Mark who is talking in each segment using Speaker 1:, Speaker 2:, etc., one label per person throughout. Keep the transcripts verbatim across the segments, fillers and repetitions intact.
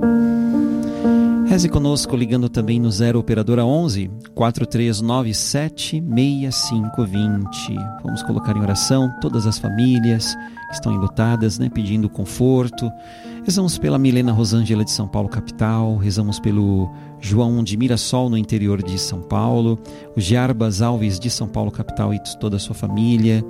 Speaker 1: Reze conosco ligando também no zero operadora onze, quatro três nove sete, seis cinco dois zero. Vamos colocar em oração todas as famílias que estão enlutadas, né, pedindo conforto. Rezamos pela Milena Rosângela de São Paulo, capital. Rezamos pelo João de Mirassol, no interior de São Paulo. O Jarbas Alves de São Paulo, capital, e toda a sua família.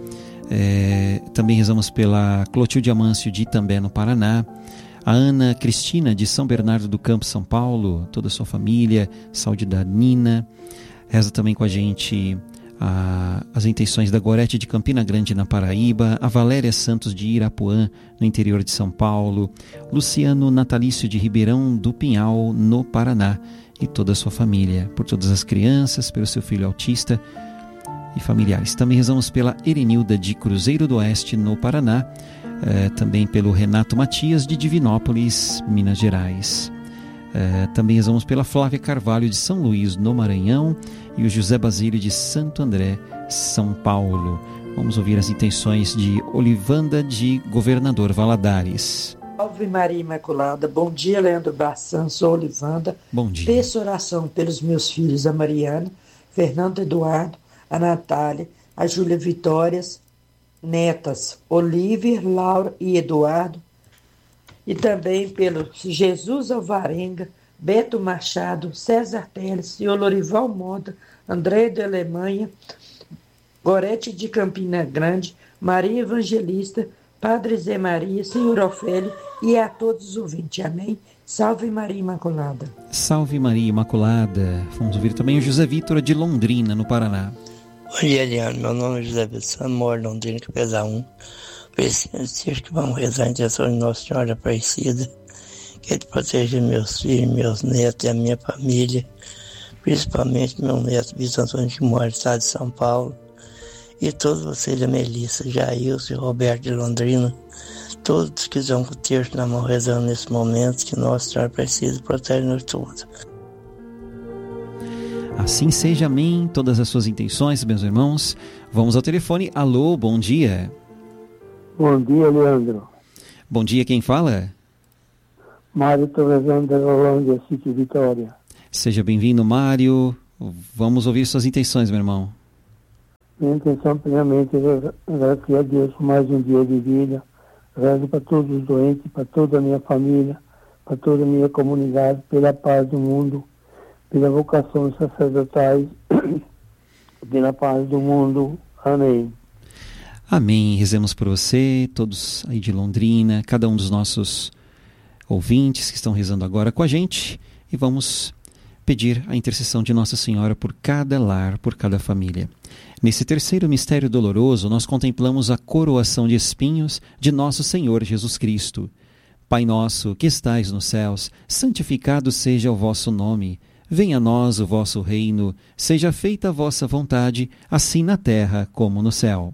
Speaker 1: É, também rezamos pela Clotilde Amâncio de Itambé, no Paraná. A Ana Cristina de São Bernardo do Campo, São Paulo, toda a sua família. Saúde da Nina. Reza também com a gente a, as intenções da Gorete de Campina Grande, na Paraíba, a Valéria Santos de Irapuã, no interior de São Paulo, Luciano Natalício de Ribeirão do Pinhal, no Paraná, e toda a sua família, por todas as crianças, pelo seu filho autista e familiares. Também rezamos pela Erenilda de Cruzeiro do Oeste, no Paraná, eh, também pelo Renato Matias de Divinópolis, Minas Gerais. Eh, também rezamos pela Flávia Carvalho de São Luís, no Maranhão, e o José Basílio de Santo André, São Paulo. Vamos ouvir as intenções de Olivanda de Governador Valadares.
Speaker 2: Salve Maria Imaculada, bom dia Leandro Bassan, sou Olivanda.
Speaker 1: Bom dia.
Speaker 2: Peço oração pelos meus filhos, a Mariana, Fernando Eduardo, a Natália, a Júlia Vitórias, netas, Olívia, Laura e Eduardo. E também pelo Jesus Alvarenga, Beto Machado, César Teles, Olorival Moda, André de Alemanha, Gorete de Campina Grande, Maria Evangelista, Padre Zé Maria, Senhor Ofélio e a todos os ouvintes. Amém. Salve Maria Imaculada.
Speaker 1: Salve Maria Imaculada. Vamos ouvir também o José Vítor de Londrina, no Paraná.
Speaker 3: Bom dia, Eliane. Meu nome é José Vítor, moro em Londrina, Capesa um. Preciso que vamos rezar a intenção de Nossa Senhora Aparecida, que Ele proteja meus filhos, meus netos e a minha família, principalmente meu neto Vitor Antônio, que mora no estado de São Paulo, e todos vocês, a Melissa, Jailson e Roberto de Londrina, todos que estão com o terço na mão rezando nesse momento, que Nossa Senhora Aparecida protege-nos todos.
Speaker 1: Assim seja, amém. Todas as suas intenções, meus irmãos. Vamos ao telefone. Alô, bom dia.
Speaker 4: Bom dia, Leandro.
Speaker 1: Bom dia, quem fala?
Speaker 4: Mário Torresão da Rolândia, Sítio Vitória.
Speaker 1: Seja bem-vindo, Mário. Vamos ouvir suas intenções, meu irmão.
Speaker 4: Minha intenção, primeiramente, é agradecer a Deus por mais um dia de vida. Rezo para todos os doentes, para toda a minha família, para toda a minha comunidade, pela paz do mundo, pela vocação dos sacerdotais, pela paz do mundo. Amém.
Speaker 1: Amém. Rezemos por você, todos aí de Londrina, cada um dos nossos ouvintes que estão rezando agora com a gente, e vamos pedir a intercessão de Nossa Senhora por cada lar, por cada família. Nesse terceiro mistério doloroso, nós contemplamos a coroação de espinhos de nosso Senhor Jesus Cristo. Pai nosso, que estais nos céus, santificado seja o vosso nome. Venha a nós o vosso reino, seja feita a vossa vontade, assim na terra como no céu.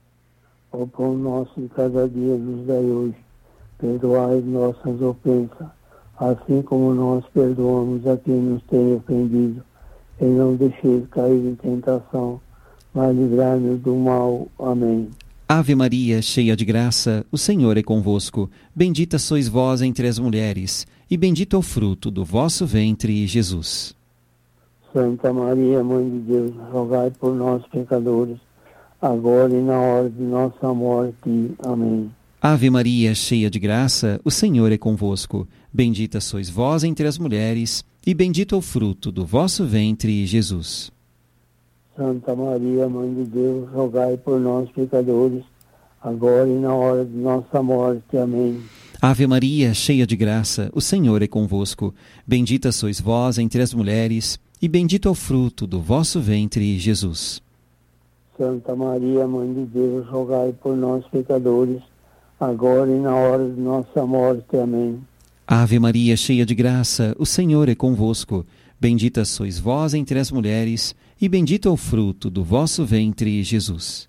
Speaker 4: O pão nosso de cada dia nos dai hoje. Perdoai nossas ofensas, assim como nós perdoamos a quem nos tem ofendido. E não deixeis cair em tentação, mas livrai-nos do mal. Amém.
Speaker 1: Ave Maria, cheia de graça, o Senhor é convosco. Bendita sois vós entre as mulheres, e bendito é o fruto do vosso ventre, Jesus.
Speaker 4: Santa Maria, Mãe de Deus, rogai por nós, pecadores, agora e na hora de nossa morte. Amém.
Speaker 1: Ave Maria, cheia de graça, o Senhor é convosco. Bendita sois vós entre as mulheres, e bendito é o fruto do vosso ventre, Jesus.
Speaker 4: Santa Maria, Mãe de Deus, rogai por nós, pecadores, agora e na hora de nossa morte. Amém.
Speaker 1: Ave Maria, cheia de graça, o Senhor é convosco. Bendita sois vós entre as mulheres, e bendito é o fruto do vosso ventre, Jesus.
Speaker 4: Santa Maria, Mãe de Deus, rogai por nós, pecadores, agora e na hora de nossa morte. Amém.
Speaker 1: Ave Maria, cheia de graça, o Senhor é convosco. Bendita sois vós entre as mulheres, e bendito é o fruto do vosso ventre, Jesus.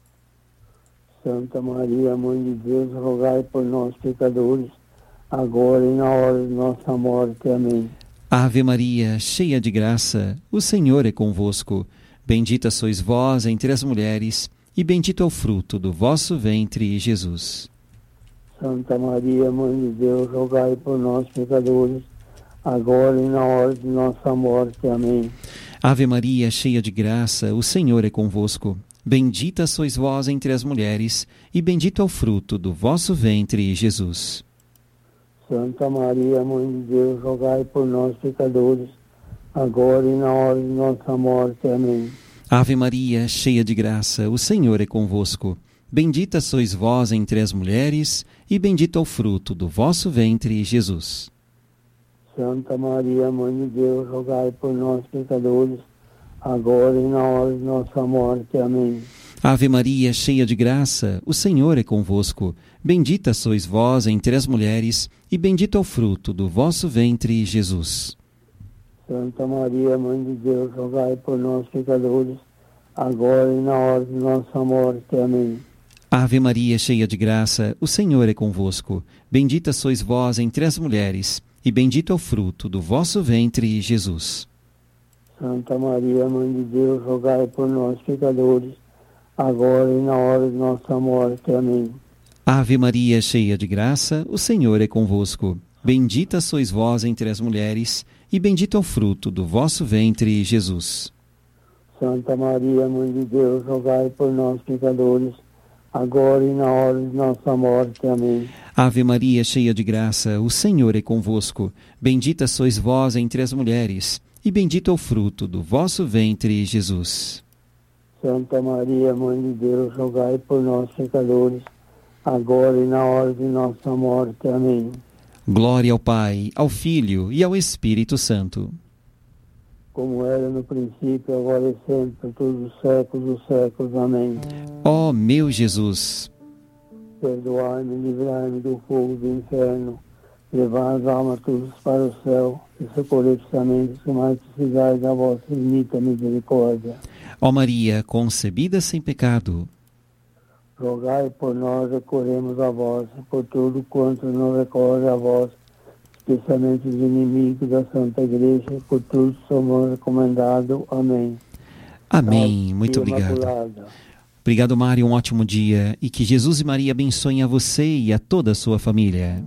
Speaker 4: Santa Maria, Mãe de Deus, rogai por nós, pecadores, agora e na hora de nossa morte. Amém.
Speaker 1: Ave Maria, cheia de graça, o Senhor é convosco. Bendita sois vós entre as mulheres, e bendito é o fruto do vosso ventre, Jesus.
Speaker 4: Santa Maria, Mãe de Deus, rogai por nós, pecadores, agora e na hora de nossa morte. Amém.
Speaker 1: Ave Maria, cheia de graça, o Senhor é convosco. Bendita sois vós entre as mulheres, e bendito é o fruto do vosso ventre, Jesus.
Speaker 4: Santa Maria, Mãe de Deus, rogai por nós, pecadores, agora e na hora de nossa morte. Amém.
Speaker 1: Ave Maria, cheia de graça, o Senhor é convosco. Bendita sois vós entre as mulheres, e bendito é o fruto do vosso ventre, Jesus.
Speaker 4: Santa Maria, Mãe de Deus, rogai por nós, pecadores, agora e na hora de nossa morte. Amém.
Speaker 1: Ave Maria, cheia de graça, o Senhor é convosco. Bendita sois vós entre as mulheres, e bendito é o fruto do vosso ventre, Jesus.
Speaker 4: Santa Maria, Mãe de Deus, rogai por nós, pecadores, agora e na hora de nossa morte. Amém.
Speaker 1: Ave Maria, cheia de graça, o Senhor é convosco. Bendita sois vós entre as mulheres, e bendito é o fruto do vosso ventre, Jesus.
Speaker 4: Santa Maria, Mãe de Deus, rogai por nós, pecadores, agora e na hora de nossa morte. Amém.
Speaker 1: Ave Maria, cheia de graça, o Senhor é convosco. Bendita sois vós entre as mulheres, e bendito é o fruto do vosso ventre, Jesus.
Speaker 4: Santa Maria, Mãe de Deus, rogai por nós, pecadores, agora e na hora de nossa morte. Amém.
Speaker 1: Ave Maria, cheia de graça, o Senhor é convosco. Bendita sois vós entre as mulheres, e bendito é o fruto do vosso ventre, Jesus.
Speaker 4: Santa Maria, Mãe de Deus, rogai por nós, pecadores, agora e na hora de nossa morte. Amém.
Speaker 1: Glória ao Pai, ao Filho e ao Espírito Santo.
Speaker 4: Como era no princípio, agora e sempre, por todos os séculos dos séculos. Amém.
Speaker 1: Ó meu Jesus,
Speaker 4: perdoai-me, livrai-me do fogo do inferno, levai as almas todas para o céu, e socorrei especialmente os que mais precisarem da vossa infinita misericórdia.
Speaker 1: ó Maria, concebida sem pecado,
Speaker 4: rogai por nós, recorremos a vós, por tudo quanto não recorre a vós, especialmente os inimigos da Santa Igreja, por tudo somos recomendados. Amém.
Speaker 1: Amém.
Speaker 4: Ave
Speaker 1: Muito obrigado.
Speaker 4: Imaculada.
Speaker 1: Obrigado, Mário. Um ótimo dia. E que Jesus e Maria abençoem a você e a toda a sua família.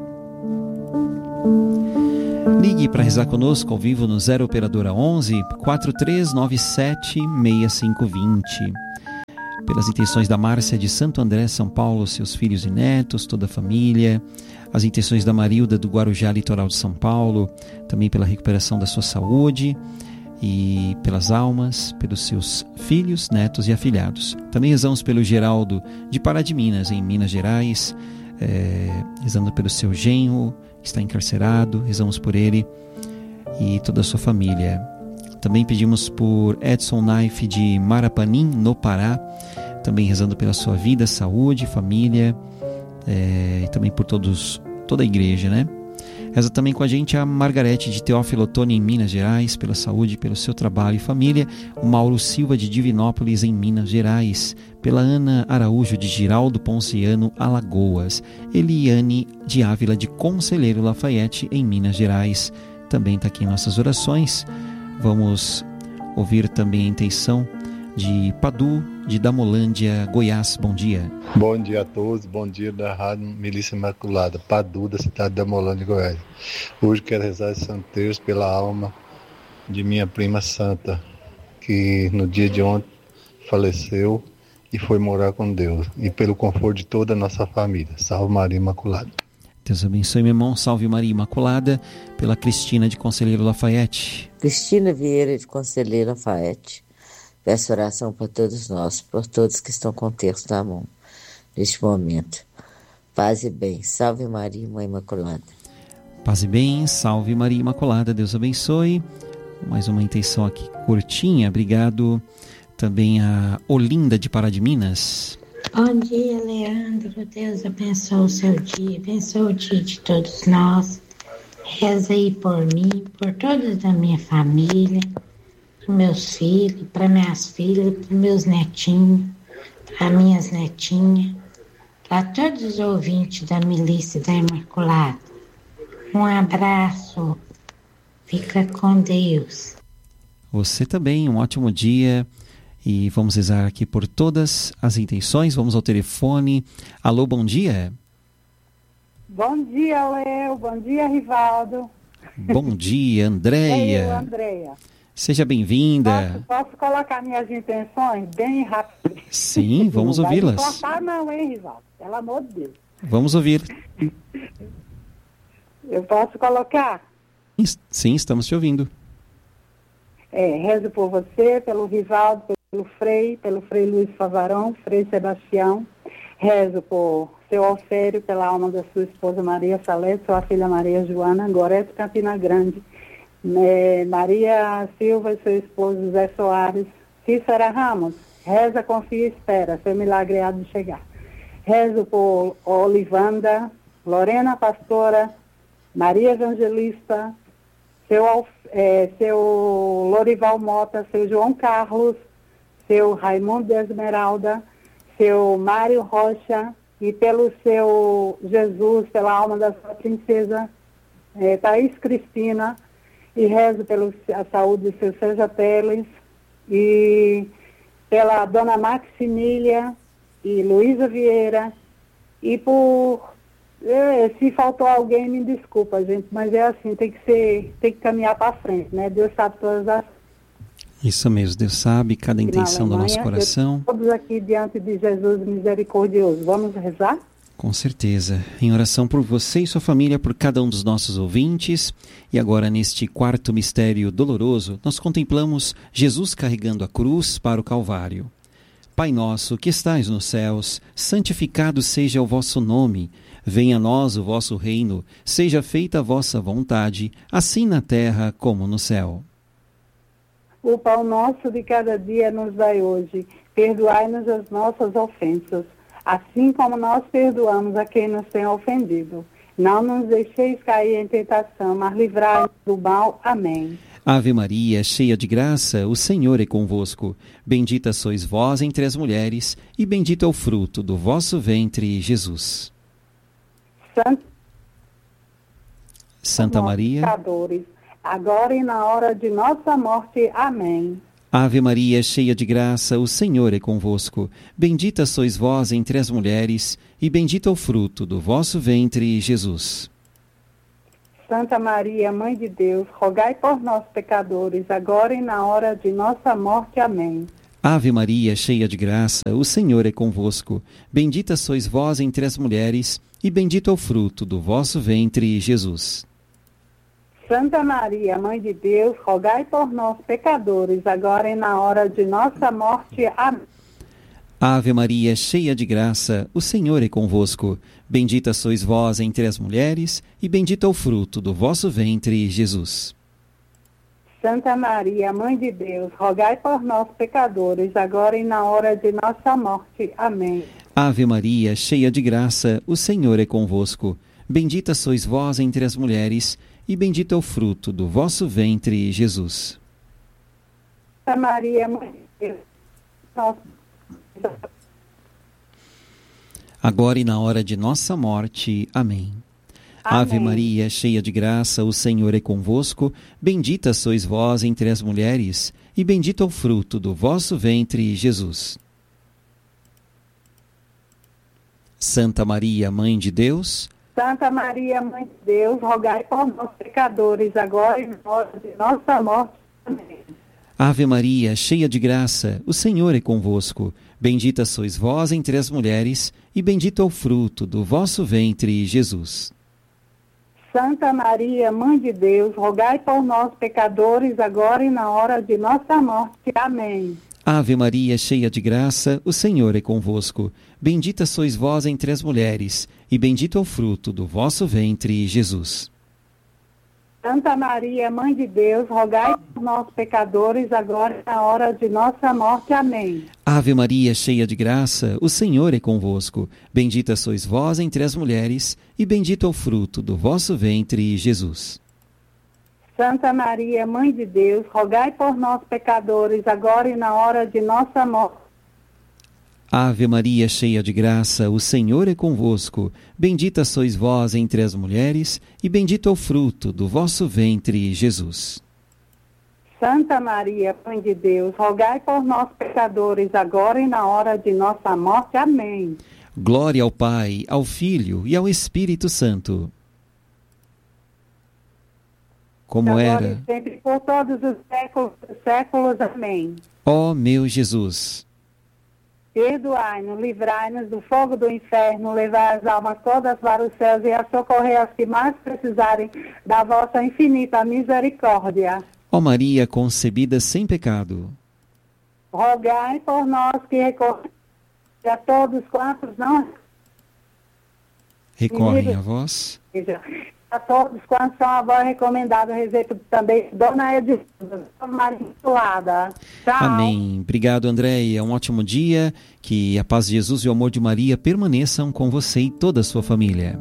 Speaker 1: Ligue para rezar conosco ao vivo no zero Operadora onze, quatro três nove sete, seis cinco dois zero. Pelas intenções da Márcia de Santo André, São Paulo, seus filhos e netos, toda a família. As intenções da Marilda do Guarujá, litoral de São Paulo. Também pela recuperação da sua saúde e pelas almas, pelos seus filhos, netos e afilhados. Também rezamos pelo Geraldo de Pará de Minas, em Minas Gerais. É, rezando pelo seu genro, que está encarcerado. Rezamos por ele e toda a sua família. Também pedimos por Edson Naif de Marapanim, no Pará, também rezando pela sua vida, saúde, família, é, e também por todos, toda a igreja, né? Reza também com a gente a Margarete de Teófilo Otoni, em Minas Gerais, pela saúde, pelo seu trabalho e família. O Mauro Silva de Divinópolis, em Minas Gerais, pela Ana Araújo de Giraldo Ponciano, Alagoas. Eliane de Ávila de Conselheiro Lafayette, em Minas Gerais, também está aqui em nossas orações. Vamos ouvir também a intenção de Padu, de Damolândia, Goiás. Bom dia.
Speaker 5: Bom dia a todos, bom dia da Rádio Milícia Imaculada, Padu, da cidade de Damolândia, Goiás. Hoje quero rezar esse Santo Terço pela alma de minha prima Santa, que no dia de ontem faleceu e foi morar com Deus, e pelo conforto de toda a nossa família. Salve Maria Imaculada.
Speaker 1: Deus abençoe, meu irmão. Salve Maria Imaculada. Pela Cristina de Conselheiro Lafayette.
Speaker 6: Cristina Vieira de Conselheiro Lafayette. Peço oração para todos nós, por todos que estão com o terço na mão, neste momento. Paz e bem. Salve Maria, Mãe Imaculada.
Speaker 1: Paz e bem. Salve Maria Imaculada. Deus abençoe. Mais uma intenção aqui curtinha. Obrigado. Também a Olinda de Pará de Minas.
Speaker 7: Bom dia, Leandro. Deus abençoe o seu dia, abençoe o dia de todos nós. Reza aí por mim, por toda a minha família, para meus filhos, para minhas filhas, para meus netinhos, para minhas netinhas, para todos os ouvintes da Milícia da Imaculada. Um abraço. Fica com Deus.
Speaker 1: Você também, um ótimo dia. E vamos rezar aqui por todas as intenções. Vamos ao telefone. Alô, bom dia.
Speaker 8: Bom dia, Léo. Bom dia, Rivaldo.
Speaker 1: Bom dia, Andréia.
Speaker 8: Eu, Andréia.
Speaker 1: Seja bem-vinda.
Speaker 8: Posso, posso colocar minhas intenções bem rápido?
Speaker 1: Sim, vamos
Speaker 8: não
Speaker 1: ouvi-las.
Speaker 8: Não vai cortar não, hein, Rivaldo? Pelo amor de Deus.
Speaker 1: Vamos ouvir.
Speaker 8: Eu posso colocar?
Speaker 1: Sim, estamos te ouvindo.
Speaker 8: É, rezo por você, pelo Rivaldo, pelo Frei, pelo Frei Luiz Favarão, Frei Sebastião. Rezo por seu Alfério, pela alma da sua esposa Maria Salete, sua filha Maria Joana, Gorete Campina Grande, é, Maria Silva e seu esposo José Soares, Cícera Ramos. Reza, confia e espera, seu milagre há de chegar. Rezo por Olivanda, Lorena Pastora, Maria Evangelista, seu, é, seu Lorival Mota, seu João Carlos, seu Raimundo de Esmeralda, seu Mário Rocha e pelo seu Jesus, pela alma da sua princesa é, Thaís Cristina, e rezo pela saúde de seu Seja Teles e pela dona Maximília e Luísa Vieira e por... É, se faltou alguém, me desculpa, gente, mas é assim, tem que ser, tem que caminhar para frente, né? Deus sabe todas as...
Speaker 1: Isso mesmo, Deus sabe cada intenção do nosso coração.
Speaker 8: Todos aqui diante de Jesus misericordioso. Vamos rezar?
Speaker 1: Com certeza. Em oração por você e sua família, por cada um dos nossos ouvintes. E agora, neste quarto mistério doloroso, nós contemplamos Jesus carregando a cruz para o Calvário. Pai nosso, que estais nos céus, santificado seja o vosso nome. Venha a nós o vosso reino, seja feita a vossa vontade, assim na terra como no céu.
Speaker 8: O pão nosso de cada dia nos dai hoje. Perdoai-nos as nossas ofensas, assim como nós perdoamos a quem nos tem ofendido. Não nos deixeis cair em tentação, mas livrai-nos do mal. Amém.
Speaker 1: Ave Maria, cheia de graça, o Senhor é convosco. Bendita sois vós entre as mulheres, e bendito é o fruto do vosso ventre, Jesus.
Speaker 8: Santo
Speaker 1: Santa Maria,
Speaker 8: pecadores, agora e na hora de nossa morte. Amém.
Speaker 1: Ave Maria, cheia de graça, o Senhor é convosco. Bendita sois vós entre as mulheres, e bendito é o fruto do vosso ventre, Jesus.
Speaker 8: Santa Maria, Mãe de Deus, rogai por nós, pecadores, agora e na hora de nossa morte. Amém.
Speaker 1: Ave Maria, cheia de graça, o Senhor é convosco. Bendita sois vós entre as mulheres, e bendito é o fruto do vosso ventre, Jesus.
Speaker 8: Santa Maria, Mãe de Deus, rogai por nós, pecadores, agora e na hora de nossa morte. Amém.
Speaker 1: Ave Maria, cheia de graça, o Senhor é convosco. Bendita sois vós entre as mulheres, e bendito é o fruto do vosso ventre, Jesus.
Speaker 8: Santa Maria, Mãe de Deus, rogai por nós, pecadores, agora e na hora de nossa morte. Amém.
Speaker 1: Ave Maria, cheia de graça, o Senhor é convosco. Bendita sois vós entre as mulheres, e bendito é o fruto do vosso ventre, Jesus.
Speaker 8: Santa Maria, Mãe de Deus, nós...
Speaker 1: agora e na hora de nossa morte. Amém.
Speaker 8: Amém.
Speaker 1: Ave Maria, cheia de graça, o Senhor é convosco. Bendita sois vós entre as mulheres, e bendito é o fruto do vosso ventre, Jesus. Santa Maria, Mãe de Deus,
Speaker 8: Santa Maria, Mãe de Deus, rogai por nós, pecadores, agora e na hora de nossa morte. Amém.
Speaker 1: Ave Maria, cheia de graça, o Senhor é convosco. Bendita sois vós entre as mulheres, e bendito é o fruto do vosso ventre, Jesus.
Speaker 8: Santa Maria, Mãe de Deus, rogai por nós, pecadores, agora e na hora de nossa morte. Amém.
Speaker 1: Ave Maria, cheia de graça, o Senhor é convosco. Bendita sois vós entre as mulheres, e bendito é o fruto do vosso ventre, Jesus.
Speaker 8: Santa Maria, Mãe de Deus, rogai por nós, pecadores, agora e na hora de nossa morte. Amém.
Speaker 1: Ave Maria, cheia de graça, o Senhor é convosco. Bendita sois vós entre as mulheres, e bendito é o fruto do vosso ventre, Jesus.
Speaker 8: Santa Maria, Mãe de Deus, rogai por nós, pecadores, agora e na hora de nossa morte.
Speaker 1: Ave Maria, cheia de graça, o Senhor é convosco. Bendita sois vós entre as mulheres, e bendito é o fruto do vosso ventre, Jesus.
Speaker 8: Santa Maria, Mãe de Deus, rogai por nós, pecadores, agora e na hora de nossa morte. Amém.
Speaker 1: Glória ao Pai, ao Filho e ao Espírito Santo. como
Speaker 8: agora
Speaker 1: era.
Speaker 8: e sempre, por todos os séculos, séculos. Amém.
Speaker 1: Ó meu Jesus,
Speaker 8: perdoai-nos, livrai-nos do fogo do inferno, levai as almas todas para os céus e a socorrer as que mais precisarem da vossa infinita misericórdia.
Speaker 1: ó Maria concebida sem pecado,
Speaker 8: Rogai por nós que recorremos a todos quantos não...
Speaker 1: recorrem a vós.
Speaker 8: A todos quantos são a vós recomendados, respeito também Dona Edilda, Maria Imaculada. Tchau.
Speaker 1: Amém. Obrigado, Andréia. Um ótimo dia. Que a paz de Jesus e o amor de Maria permaneçam com você e toda a sua família.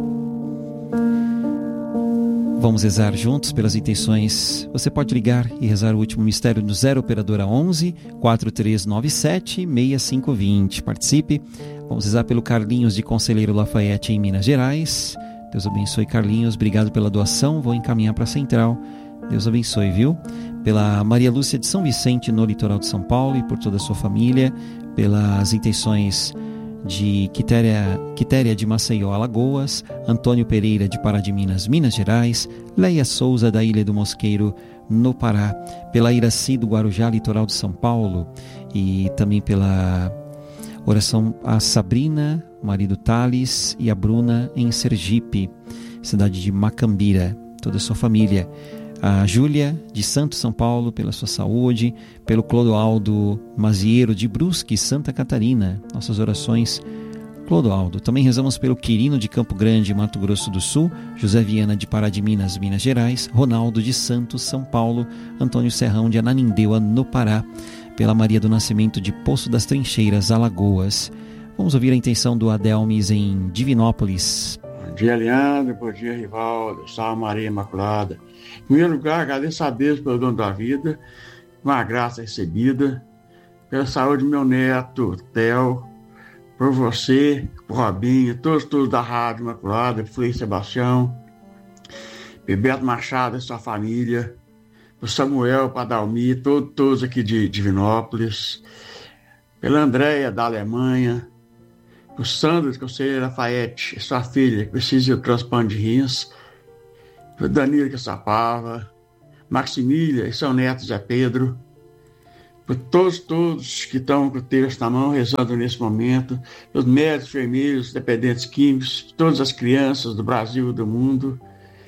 Speaker 1: Vamos rezar juntos pelas intenções. Você pode ligar e rezar o último mistério no zero operadora onze, quatro três nove sete, seis cinco dois zero. Participe. Vamos rezar pelo Carlinhos de Conselheiro Lafayette em Minas Gerais. Deus abençoe, Carlinhos. Obrigado pela doação. Vou encaminhar para a central. Deus abençoe, viu? Pela Maria Lúcia de São Vicente, no litoral de São Paulo, e por toda a sua família. Pelas intenções de Quitéria, Quitéria de Maceió, Alagoas, Antônio Pereira de Pará de Minas, Minas Gerais, Leia Souza da Ilha do Mosqueiro, no Pará, pela Iraci do Guarujá, litoral de São Paulo, e também pela oração a Sabrina, o marido Thales, e a Bruna em Sergipe, cidade de Macambira, toda a sua família. A Júlia de Santo São Paulo, pela sua saúde, pelo Clodoaldo Mazieiro de Brusque, Santa Catarina, nossas orações, Clodoaldo. Também rezamos pelo Quirino de Campo Grande, Mato Grosso do Sul, José Viana de Pará de Minas, Minas Gerais, Ronaldo de Santos, São Paulo, Antônio Serrão de Ananindeua, no Pará, pela Maria do Nascimento de Poço das Trincheiras, Alagoas. Vamos ouvir a intenção do Adelmes em Divinópolis.
Speaker 9: Bom dia, Leandro. Bom dia, Rivaldo. Salve Maria Imaculada. Em primeiro lugar, agradeço a Deus pelo dom da vida, uma graça recebida, pela saúde do meu neto, Theo, por você, por Robinho, todos, todos da Rádio Imaculada, Frei Sebastião, Bebeto Machado e sua família, por Samuel, para Dalmi, todos, todos aqui de Divinópolis, pela Andréia da Alemanha, por Sandra de Conselheiro Lafayette, sua filha, que precisa de transplante de rins, por Danilo Caçapava, Maximília e seu neto Zé Pedro, por todos, todos que estão com o texto na mão, rezando nesse momento, os médicos, enfermeiros, dependentes químicos, todas as crianças do Brasil e do mundo,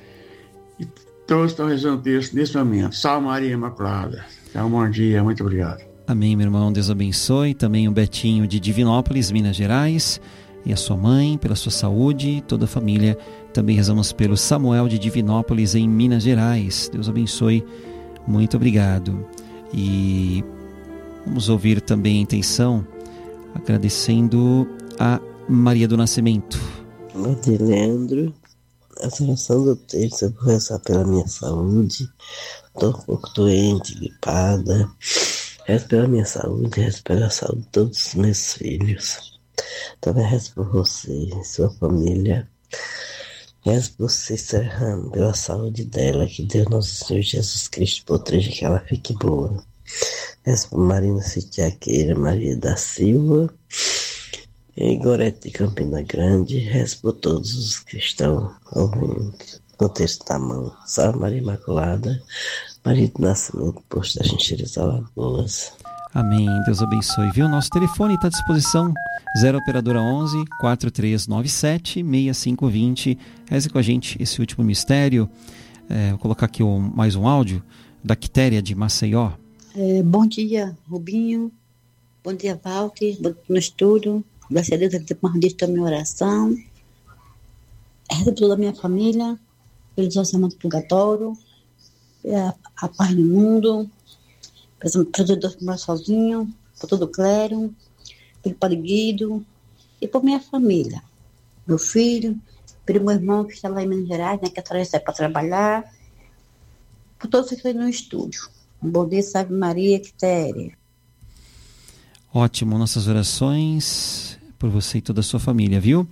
Speaker 9: e todos estão rezando o texto nesse momento. Salve Maria Imaculada. É um bom dia, muito obrigado.
Speaker 1: Amém, meu irmão, Deus abençoe. Também o Betinho de Divinópolis, Minas Gerais, e a sua mãe, pela sua saúde, toda a família. Também rezamos pelo Samuel de Divinópolis, em Minas Gerais. Deus abençoe, muito obrigado. E vamos ouvir também a intenção, agradecendo a Maria do Nascimento.
Speaker 10: Bom dia, Leandro. A oração do texto, eu vou rezar pela minha saúde. Estou um pouco doente, gripada. Rezo pela minha saúde, rezo pela saúde de todos os meus filhos. Também rezo por você, sua família. Rezo por você, Serrano, pela saúde dela, que Deus nosso Senhor Jesus Cristo proteja, que ela fique boa. Rezo por Marina Sitiaqueira, Maria da Silva, e Gorete de Campina Grande. Rezo por todos os que estão ouvindo no texto da mão. Salve Maria Imaculada, Maria do Nascimento, Posto das Trincheiras, Alagoas.
Speaker 1: Amém, Deus abençoe. Viu? Nosso telefone está à disposição, zero operadora onze, quatro três nove sete, seis cinco dois zero. Reze com a gente esse último mistério. É, vou colocar aqui um, mais um áudio da Quitéria de Maceió.
Speaker 11: É, bom dia, Rubinho. Bom dia, Walter. Bom dia no estúdio. Graças a Deus, eu tenho mais a minha oração. Reze por toda a minha família, pelo orçamento do purgatório, a, a paz no mundo, pelo Deus que mora sozinho, por todo o clero, pelo Padre Guido e por minha família, meu filho, pelo meu irmão que está lá em Minas Gerais, né, que agora sai para trabalhar, por todos que estão no estúdio. Um bom dia, salve Maria, Quitéria.
Speaker 1: Ótimo, nossas orações por você e toda a sua família, viu?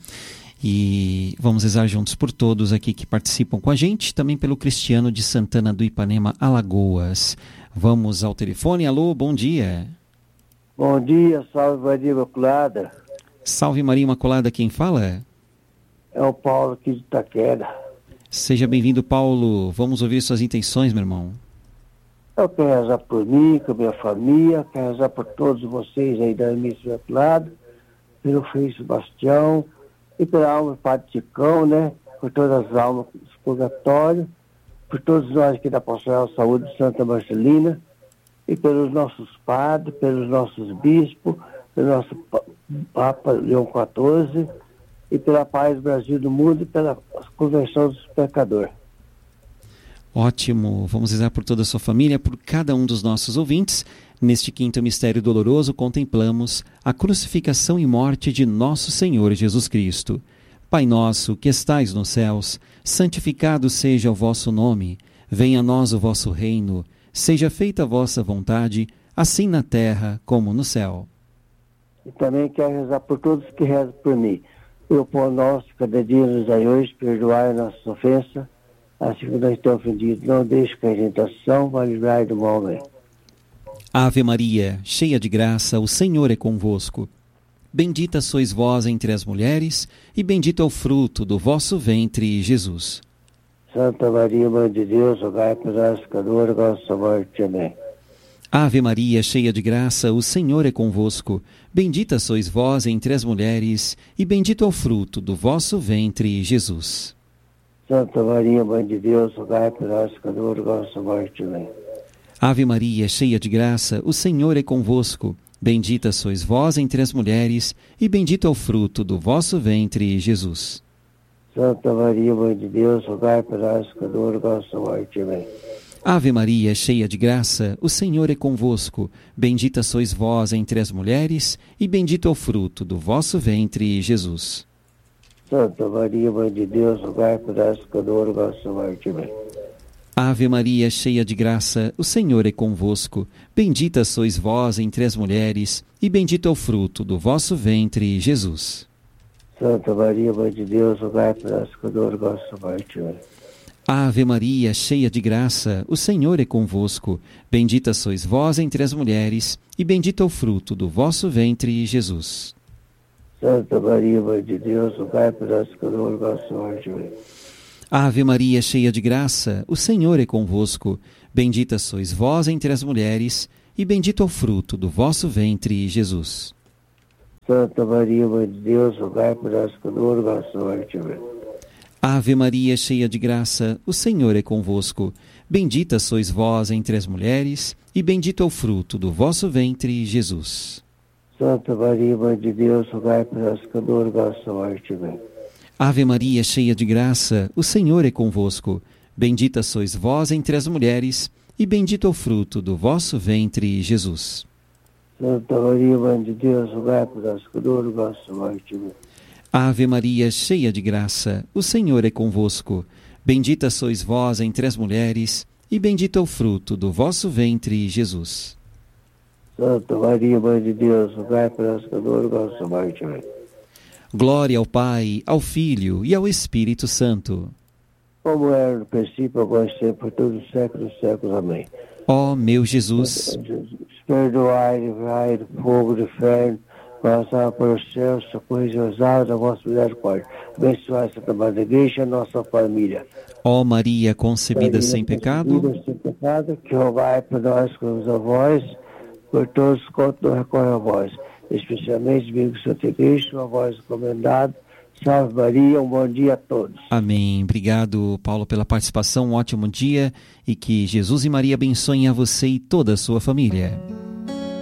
Speaker 1: E vamos rezar juntos por todos aqui que participam com a gente, também pelo Cristiano de Santana do Ipanema, Alagoas. Vamos ao telefone. Alô, bom dia.
Speaker 12: Bom dia, salve Maria Imaculada.
Speaker 1: Salve Maria Imaculada, quem fala?
Speaker 12: É o Paulo aqui de Itaquera.
Speaker 1: Seja bem-vindo, Paulo. Vamos ouvir suas intenções, meu irmão.
Speaker 12: Eu quero rezar por mim, com a minha família, quero rezar por todos vocês aí da Missa Imaculada, pelo Frei Sebastião e pela alma do Padre Ticão, né? Por todas as almas do purgatório, por todos nós aqui da Pastoral Saúde de Santa Marcelina, e pelos nossos padres, pelos nossos bispos, pelo nosso Papa Leão quatorze, e pela paz do Brasil e do mundo, e pela conversão dos pecadores.
Speaker 1: Ótimo, vamos rezar por toda a sua família, por cada um dos nossos ouvintes. Neste quinto mistério doloroso, contemplamos a crucificação e morte de nosso Senhor Jesus Cristo. Pai nosso, que estais nos céus, santificado seja o vosso nome. Venha a nós o vosso reino. Seja feita a vossa vontade, assim na terra como no céu.
Speaker 12: E também quero rezar por todos que rezam por mim. O pão nosso, cada dia nos dai hoje, perdoai nossas ofensas, assim que nós estamos ofendidos, não deixe cair em tentação, mas livrai do mal. Amém.
Speaker 1: Ave Maria, cheia de graça, o Senhor é convosco. Bendita sois vós entre as mulheres, e bendito é o fruto do vosso ventre, Jesus.
Speaker 12: Santa Maria, Mãe de Deus, rogai por nós, pecadores, agora e na morte. Amém.
Speaker 1: Ave Maria, cheia de graça, o Senhor é convosco. Bendita sois vós entre as mulheres, e bendito é o fruto do vosso ventre, Jesus.
Speaker 12: Santa Maria, Mãe de Deus, rogai por nós, pecadores, agora e na morte. Amém.
Speaker 1: Ave Maria, cheia de graça, o Senhor é convosco. Bendita sois vós entre as mulheres, e bendito é o fruto do vosso ventre, Jesus.
Speaker 12: Santa Maria, Mãe de Deus, rogai por nós, pecadores, agora e na morte. Amém.
Speaker 1: Ave Maria, cheia de graça, o Senhor é convosco. Bendita sois vós entre as mulheres, e bendito é o fruto do vosso ventre, Jesus.
Speaker 12: Santa Maria, Mãe de Deus, rogai por nós, pecadores, agora e na morte. Amém.
Speaker 1: Ave Maria, cheia de graça, o Senhor é convosco. Bendita sois vós entre as mulheres, e bendito é o fruto do vosso ventre, Jesus.
Speaker 12: Santa Maria, Mãe de Deus, rogai por nós, pecadores, agora e na morte. Amém.
Speaker 1: Ave Maria, cheia de graça, o Senhor é convosco. Bendita sois vós entre as mulheres, e bendito é o fruto do vosso ventre, Jesus.
Speaker 12: Santa Maria, Mãe de Deus, rogai por nós, pecadores, agora e na morte. Amém.
Speaker 1: Ave Maria, cheia de graça, o Senhor é convosco. Bendita sois vós entre as mulheres, e bendito é o fruto do vosso ventre, Jesus.
Speaker 12: Santa Maria, Mãe de Deus, rogai por nós, pecadores, agora e na morte. Amém.
Speaker 1: Ave Maria, cheia de graça, o Senhor é convosco. Bendita sois vós entre as mulheres, e bendito é o fruto do vosso ventre, Jesus.
Speaker 12: Santa Maria, Mãe de Deus, rogai por nós, pecadores, agora e na morte. Amém.
Speaker 1: Ave Maria, cheia de graça, o Senhor é convosco. Bendita sois vós entre as mulheres, e bendito é o fruto do vosso ventre, Jesus.
Speaker 12: Santa Maria, Mãe de Deus, rogai por nós, pecadores, agora e na morte. Amém.
Speaker 1: Ave Maria, cheia de graça, o Senhor é convosco. Bendita sois vós entre as mulheres, e bendito é o fruto do vosso ventre, Jesus.
Speaker 12: Santa Maria, Mãe de Deus, rogai por nós, pecadores, agora e na morte. Amém.
Speaker 1: Glória ao Pai, ao Filho e ao Espírito Santo.
Speaker 12: Como era no princípio, agora e sempre, por todos os séculos dos séculos. Amém.
Speaker 1: Ó meu Jesus,
Speaker 12: perdoai, livrai do fogo do inferno, passar para os céus, socorrei os almas da vossa misericórdia. Abençoai Santa Madre Igreja, nossa família.
Speaker 1: ó Maria concebida sem pecado,
Speaker 12: Concebida sem pecado, que rogai por nós com os avós, por todos quanto não recorrem a vós, especialmente vivo Santo Cristo, a vós encomendado. Salve Maria, um bom dia a todos.
Speaker 1: Amém. Obrigado, Paulo, pela participação. Um ótimo dia e que Jesus e Maria abençoem a você e toda a sua família.